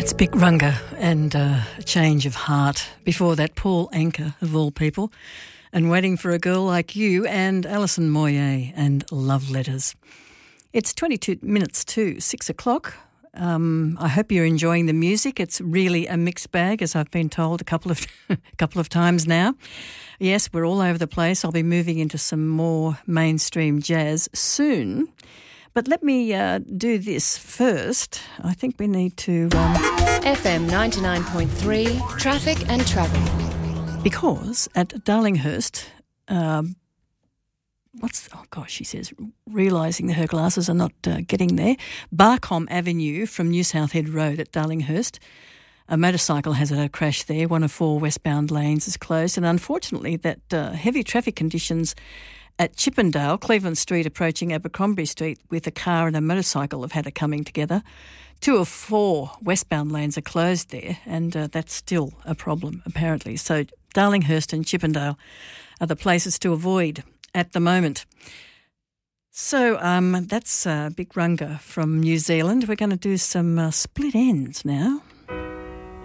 It's Big Runga and A Change of Heart. Before that, Paul Anka, of all people, and Waiting for a Girl Like You, and Alison Moyet and Love Letters. It's 22 minutes to 6 o'clock. I hope you're enjoying the music. It's really a mixed bag, as I've been told a couple of times now. Yes, we're all over the place. I'll be moving into some more mainstream jazz soon. But let me do this first. I think we need to... FM 99.3, Traffic and Travel. Because at Darlinghurst... she says, realising that her glasses are not getting there. Barcombe Avenue from New South Head Road at Darlinghurst. A motorcycle has had a crash there. One of 4 westbound lanes is closed. And unfortunately, that heavy traffic conditions at Chippendale, Cleveland Street approaching Abercrombie Street with a car and a motorcycle have had a coming together. 2 of 4 westbound lanes are closed there, and that's still a problem, apparently. So Darlinghurst and Chippendale are the places to avoid at the moment. So that's Big Runga from New Zealand. We're going to do some Split Ends now.